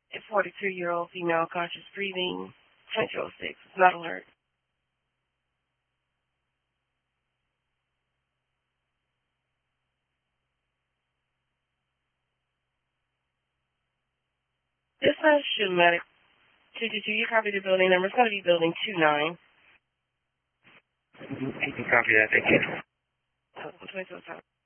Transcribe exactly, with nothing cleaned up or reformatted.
A forty-two-year-old female conscious breathing. Central six. It's not alert. This is Shoomatic two two two. You copy the building number. It's going to be building two nine. You can copy that. Thank you. Oh, twenty-two.